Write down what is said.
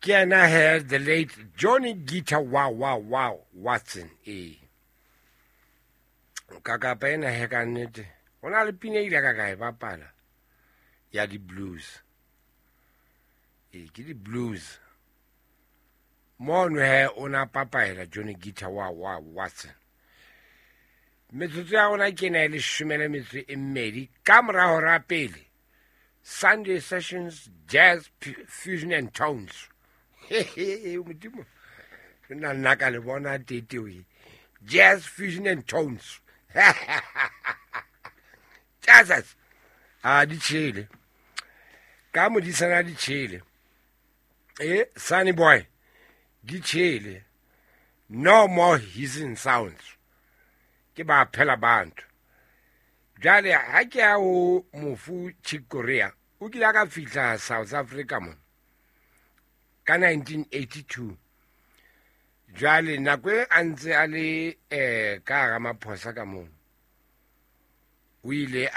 Can I heard the late Johnny Guitar Wow Watson Kaka pena heka nnete ona le pina ile ka e bapala ya di blues ke di blues mono he ona papaela Johnny Guitar Wow Watson metsotso ya ona ke na ile shumela metso e mmedi ka morao ra pele Sunday Sessions Jazz Fusion and Tones umutimo na naka le bona tetewe Jazz Fusion and Tones Jazz di chile ka mo di sana di chile Sunny Boy di chile no more hissing sounds ke ba phela bantu jale ha ke a o mofu Chikorea o kila ka fitla South Africa mo ka 1982 jale nakwe antse ale ka ga maphosa ka mo o ile